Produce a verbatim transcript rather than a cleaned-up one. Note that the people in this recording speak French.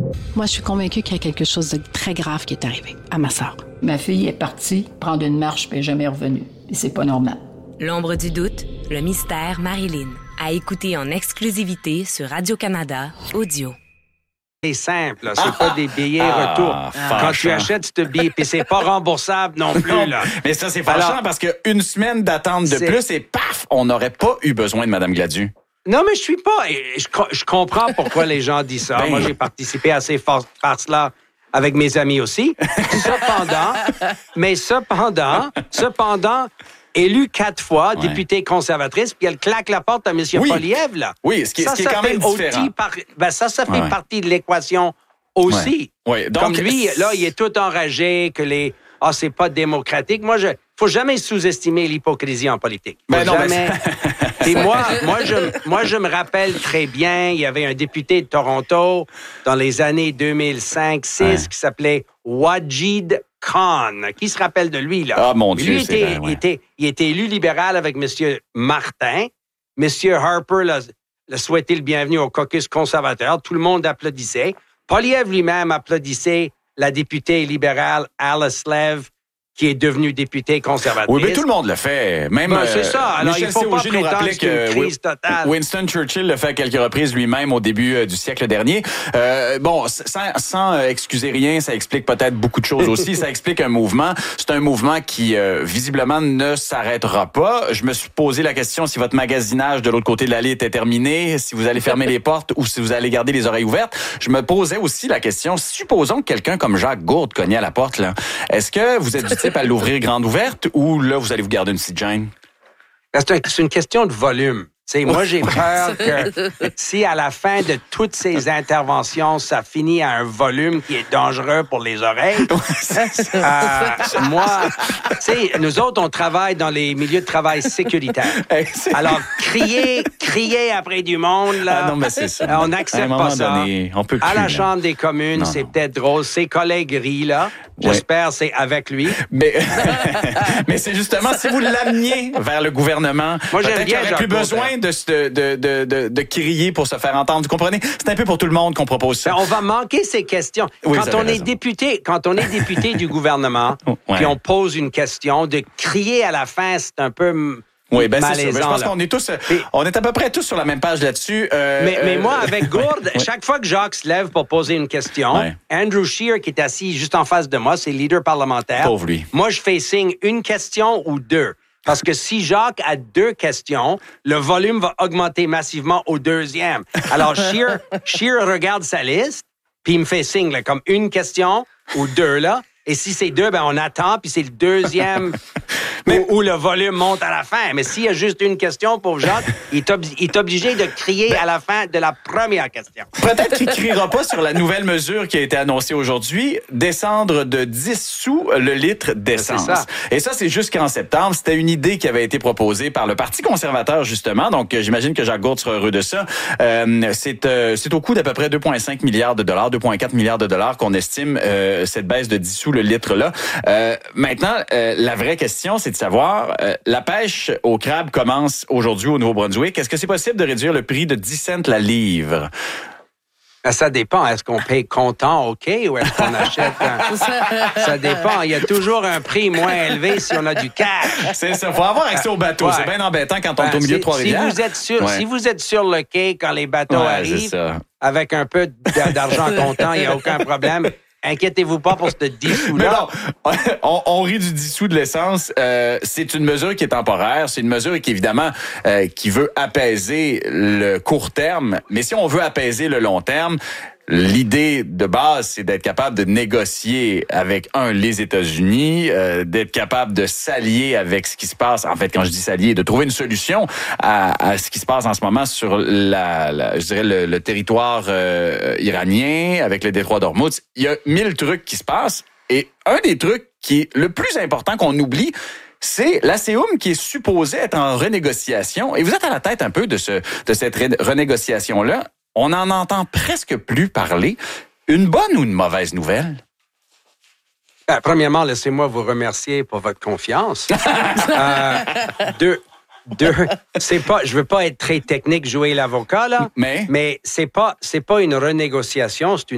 Moi, je suis convaincue qu'il y a quelque chose de très grave qui est arrivé à ma sœur. Ma fille est partie prendre une marche puis elle n'est jamais revenue. Et c'est pas normal. L'ombre du doute, le mystère Marilyn. À écouter en exclusivité sur Radio-Canada Audio. C'est simple, là. C'est ah, pas des billets ah, retour. Ah, Quand tu achètes ce billet, puis c'est pas remboursable non plus, non, là. Mais ça, c'est fâchant Alors, parce qu'une semaine d'attente de c'est... plus et paf, on n'aurait pas eu besoin de Mme Gladu. Non, mais je suis pas... Je, je comprends pourquoi les gens disent ça. Ben... Moi, j'ai participé à ces farces-là avec mes amis aussi. Cependant, mais cependant, cependant... Élue quatre fois, ouais. députée conservatrice, puis elle claque la porte à M. Oui. Poilievre, là. Oui, ce qui, ça, ce qui est quand même différent. Par... Ben, ça, ça fait ouais. partie de l'équation aussi. Ouais. Ouais. Donc, Comme lui, là, il est tout enragé que les... Ah, c'est pas démocratique. Moi, je... Faut jamais sous-estimer l'hypocrisie en politique. Faut ben non, jamais... Ben... Et moi, moi, je, moi, je me rappelle très bien, il y avait un député de Toronto dans les années deux mille cinq deux mille six ouais. qui s'appelait Wajid Khan. Qui se rappelle de lui, là? Ah, mon Dieu, lui, c'est était, vrai, ouais. il, était, il était élu libéral avec M. Martin. M. Harper l'a, l'a souhaité le bienvenu au caucus conservateur. Tout le monde applaudissait. Poilievre lui-même applaudissait la députée libérale Alice Lev, qui est devenue députée conservatrice. Oui, mais tout le monde le fait. Même ben, c'est ça. Alors, Michel il faut pas prétendre que c'est une crise totale. Winston Churchill le fait à quelques reprises lui-même au début euh, du siècle dernier. Euh, bon, sans, sans euh, excuser rien, ça explique peut-être beaucoup de choses aussi. Ça explique un mouvement. C'est un mouvement qui, euh, visiblement, ne s'arrêtera pas. Je me suis posé la question si votre magasinage de l'autre côté de l'allée était terminé, si vous allez fermer les portes ou si vous allez garder les oreilles ouvertes. Je me posais aussi la question, supposons que quelqu'un comme Jacques Gourde cognait à la porte, là. Est-ce que vous êtes du type à l'ouvrir grande ouverte ou là, vous allez vous garder une petite gêne? C'est, un, c'est une question de volume. T'sais, moi, j'ai peur que si à la fin de toutes ces interventions, ça finit à un volume qui est dangereux pour les oreilles, euh, moi, t'sais, nous autres, on travaille dans les milieux de travail sécuritaires. Alors, crier, crier après du monde, là, ah non, mais c'est ça. on n'accepte pas ça. Donné, on peut plus, à la là. Chambre des communes, non, c'est non. peut-être drôle. Ses collègues rient, là. J'espère que c'est avec lui. Mais, mais c'est justement, si vous l'ameniez vers le gouvernement, moi, j'aime peut-être qu'il n'y aurait plus besoin de, de, de, de, de crier pour se faire entendre. Vous comprenez? C'est un peu pour tout le monde qu'on propose ça. Ben, on va manquer ces questions. Oui, quand, on raison. est député, quand on est député du gouvernement, ouais. puis on pose une question, de crier à la fin, c'est un peu... Oui, ben c'est sûr. Ben, je pense là. qu'on est tous, Et, on est à peu près tous sur la même page là-dessus. Euh, mais, mais euh, moi, avec Gourde, oui. chaque fois que Jacques se lève pour poser une question, ouais. Andrew Scheer, qui est assis juste en face de moi, c'est le leader parlementaire. Pauvre lui. Moi, je fais signe une question ou deux. Parce que si Jacques a deux questions, le volume va augmenter massivement au deuxième. Alors, Scheer, Scheer regarde sa liste, puis il me fait signe, là, comme une question ou deux, là. Et si c'est deux, ben on attend, puis c'est le deuxième mais, où, où le volume monte à la fin. Mais s'il y a juste une question pour Jacques, il est, ob- il est obligé de crier ben, à la fin de la première question. Peut-être qu'il ne criera pas sur la nouvelle mesure qui a été annoncée aujourd'hui, descendre de dix sous le litre d'essence. Ça. Et ça, c'est jusqu'en septembre. C'était une idée qui avait été proposée par le Parti conservateur, justement. Donc, j'imagine que Jacques Gourde sera heureux de ça. Euh, c'est, euh, c'est au coût d'à peu près deux virgule cinq milliards de dollars, deux virgule quatre milliards de dollars qu'on estime euh, cette baisse de dix sous le litre-là. Euh, maintenant, euh, la vraie question, c'est de savoir, euh, la pêche au crabe commence aujourd'hui au Nouveau-Brunswick. Est-ce que c'est possible de réduire le prix de dix cents la livre? Ça dépend. Est-ce qu'on paye comptant, OK, ou est-ce qu'on achète un... Ça dépend. Il y a toujours un prix moins élevé si on a du cash. C'est ça. Il faut avoir accès au bateau. Ouais. C'est bien embêtant quand on est au milieu de Trois-Rivières. Si vous êtes sur, ouais. si vous êtes sur le quai quand les bateaux ouais, arrivent, avec un peu d'argent comptant, il n'y a aucun problème. Inquiétez-vous pas pour ce dix sous-là. Mais bon, on, on rit du dix sous de l'essence. Euh, c'est une mesure qui est temporaire. C'est une mesure qui, évidemment, euh, qui veut apaiser le court terme. Mais si on veut apaiser le long terme, l'idée de base, c'est d'être capable de négocier avec, un, les États-Unis, euh, d'être capable de s'allier avec ce qui se passe. En fait, quand je dis s'allier, de trouver une solution à, à ce qui se passe en ce moment sur la, la je dirais le, le territoire euh, iranien, avec le détroit d'Ormuz. Il y a mille trucs qui se passent. Et un des trucs qui est le plus important qu'on oublie, c'est l'ASEUM qui est supposé être en renégociation. Et vous êtes à la tête un peu de, ce, de cette renégociation-là. On n'en entend presque plus parler. Une bonne ou une mauvaise nouvelle? Ben, premièrement, laissez-moi vous remercier pour votre confiance. euh, deux, deux, c'est pas, je veux pas être très technique, jouer l'avocat là, mais, mais c'est pas, c'est pas une renégociation, c'est une